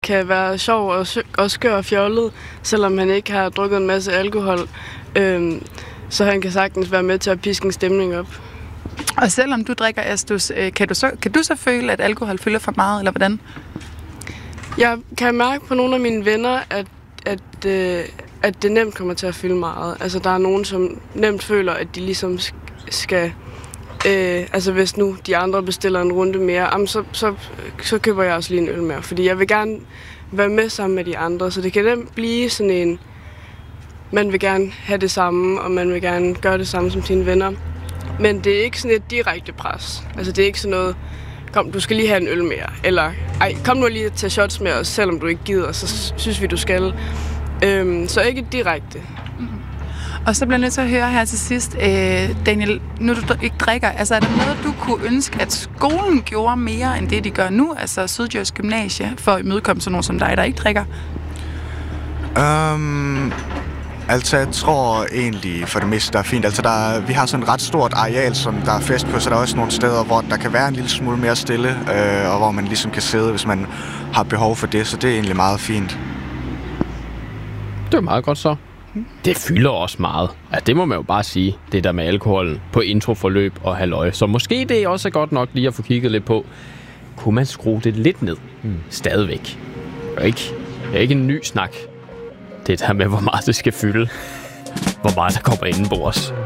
kan være sjov og skør og fjollet, selvom han ikke har drukket en masse alkohol. Så han kan sagtens være med til at piske en stemning op. Og selvom du drikker Astus, kan du så føle, at alkohol fylder for meget, eller hvordan? Jeg kan mærke på nogle af mine venner, at det nemt kommer til at fylde meget. Altså, der er nogen, som nemt føler, at de ligesom skal... altså, hvis nu de andre bestiller en runde mere, så køber jeg også lige en øl mere. Fordi jeg vil gerne være med sammen med de andre, så det kan nemt blive sådan en... Man vil gerne have det samme, og man vil gerne gøre det samme som sine venner. Men det er ikke sådan et direkte pres. Altså, det er ikke sådan noget... Kom, du skal lige have en øl mere. Eller, ej, kom nu lige til shots med os, selvom du ikke gider, så synes vi, du skal. Så ikke direkte. Mm-hmm. Og så bliver jeg nødt til at høre her til sidst, Daniel, nu du ikke drikker, altså er der noget, du kunne ønske, at skolen gjorde mere, end det, de gør nu? Altså Syddjurs Gymnasie, for at imødekomme sådan nogen som dig, der ikke drikker? Altså, jeg tror egentlig for det meste, der er fint. Altså, vi har sådan et ret stort areal, som der er fest på, så der er også nogle steder, hvor der kan være en lille smule mere stille, og hvor man ligesom kan sidde, hvis man har behov for det, så det er egentlig meget fint. Det er meget godt så. Det fylder også meget. Altså, det må man jo bare sige, det der med alkoholen på introforløb og halløj. Så måske det er også godt nok lige at få kigget lidt på. Kunne man skrue det lidt ned? Stadigvæk. Det er ikke en ny snak. Det der med, hvor meget det skal fylde. Hvor meget der kommer indenbords.